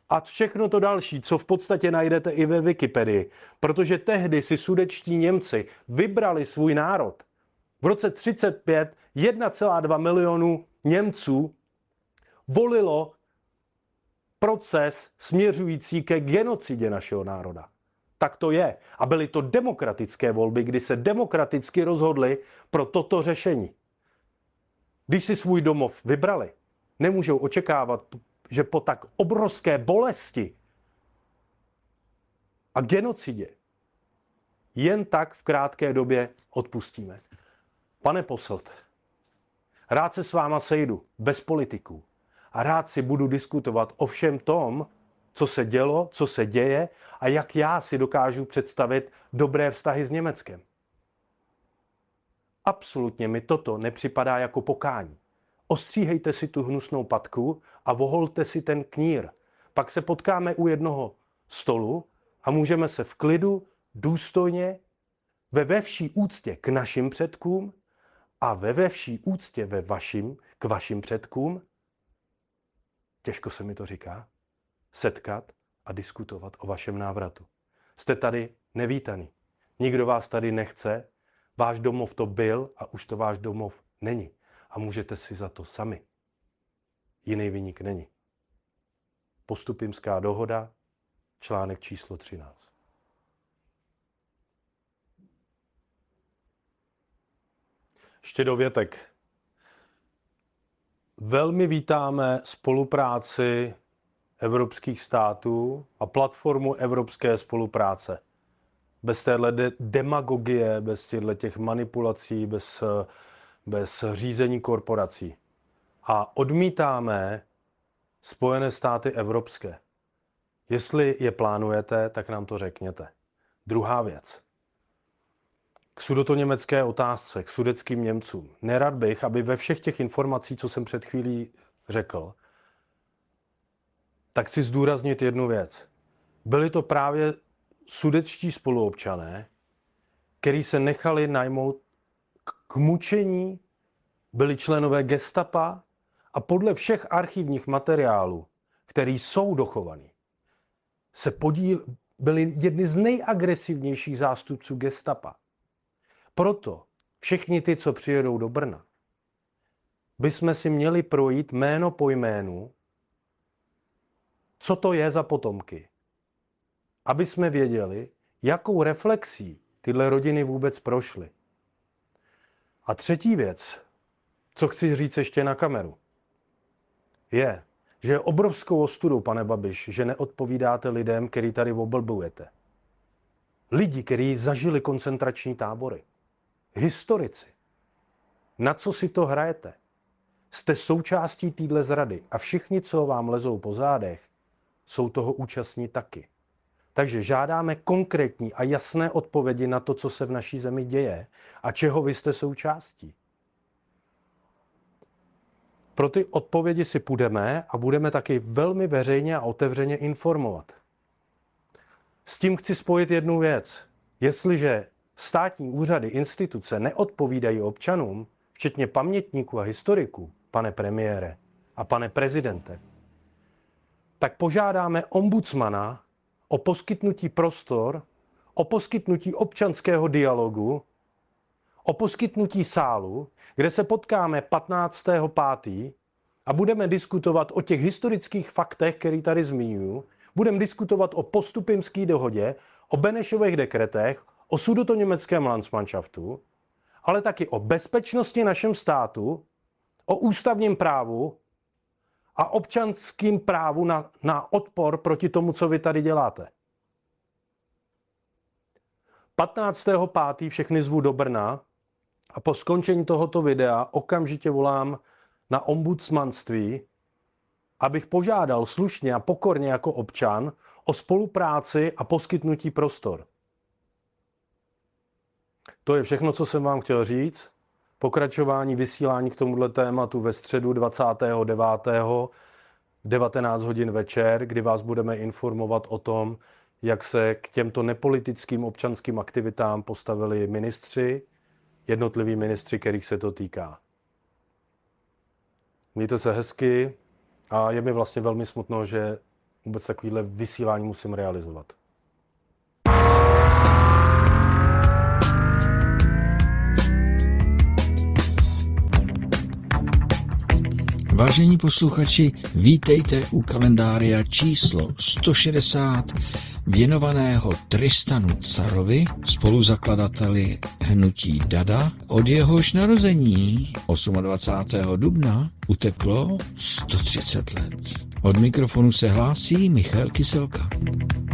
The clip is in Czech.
A všechno to další, co v podstatě najdete i ve Wikipedii, protože tehdy si sudetští Němci vybrali svůj národ. V roce 1935 1,2 milionu Němců volilo proces směřující ke genocidě našeho národa. Tak to je. A byly to demokratické volby, kdy se demokraticky rozhodli pro toto řešení. Když si svůj domov vybrali, nemůžou očekávat, že po tak obrovské bolesti a genocidě jen tak v krátké době odpustíme. Pane Posselt, rád se s váma sejdu, bez politiků. A rád si budu diskutovat o všem tom, co se dělo, co se děje a jak já si dokážu představit dobré vztahy s Německem. Absolutně mi toto nepřipadá jako pokání. Ostříhejte si tu hnusnou patku a voholte si ten knír. Pak se potkáme u jednoho stolu a můžeme se v klidu, důstojně, ve vší úctě k našim předkům a ve vší úctě k vašim předkům, těžko se mi to říká, setkat a diskutovat o vašem návratu. Jste tady nevítaný. Nikdo vás tady nechce. Váš domov to byl a už to váš domov není. A můžete si za to sami. Jiný viník není. Postupimská dohoda, článek číslo 13. Ještě dovětek. Velmi vítáme spolupráci evropských států a platformu evropské spolupráce. Bez téhle demagogie, bez těch manipulací, bez řízení korporací. A odmítáme Spojené státy evropské. Jestli je plánujete, tak nám to řekněte. Druhá věc. K sudetoněmecké otázce, k sudetským Němcům. Nerad bych, aby ve všech těch informacích, co jsem před chvílí řekl, tak chci zdůraznit jednu věc. Byli to právě sudetští spoluobčané, kteří se nechali najmout k mučení, byli členové gestapa a podle všech archivních materiálů, které jsou dochované, byli jedni z nejagresivnějších zástupců gestapa. Proto všichni ty, co přijedou do Brna, bychom si měli projít jméno po jménu, co to je za potomky. Aby jsme věděli, jakou reflexí tyhle rodiny vůbec prošly. A třetí věc, co chci říct ještě na kameru, je, že je obrovskou ostudou, pane Babiš, že neodpovídáte lidem, který tady oblbujete. Lidi, kteří zažili koncentrační tábory. Historici. Na co si to hrajete? Jste součástí téhle zrady a všichni, co vám lezou po zádech, jsou toho účastní taky. Takže žádáme konkrétní a jasné odpovědi na to, co se v naší zemi děje a čeho vy jste součástí. Pro ty odpovědi si půjdeme a budeme taky velmi veřejně a otevřeně informovat. S tím chci spojit jednu věc. Jestliže státní úřady, instituce neodpovídají občanům, včetně pamětníků a historiků, pane premiére a pane prezidente, tak požádáme ombudsmana o poskytnutí prostor, o poskytnutí občanského dialogu, o poskytnutí sálu, kde se potkáme 15.5. a budeme diskutovat o těch historických faktech, které tady zmiňuji. Budeme diskutovat o postupimské dohodě, o Benešových dekretech, o sudetoněmeckém Landsmannschaftu, ale taky o bezpečnosti našem státu, o ústavním právu a občanským právu na odpor proti tomu, co vy tady děláte. 15.5. všechny zvu do Brna a po skončení tohoto videa okamžitě volám na ombudsmanství, abych požádal slušně a pokorně jako občan o spolupráci a poskytnutí prostor. To je všechno, co jsem vám chtěl říct. Pokračování vysílání k tomuto tématu ve středu 29. v 19 hodin večer, kdy vás budeme informovat o tom, jak se k těmto nepolitickým občanským aktivitám postavili ministři, jednotliví ministři, kterých se to týká. Mějte se hezky a je mi vlastně velmi smutno, že vůbec takovýhle vysílání musím realizovat. Vážení posluchači, vítejte u kalendária číslo 160 věnovaného Tristanu Tsarovi, spoluzakladateli hnutí Dada, od jehož narození 28. dubna uteklo 130 let. Od mikrofonu se hlásí Michal Kyselka.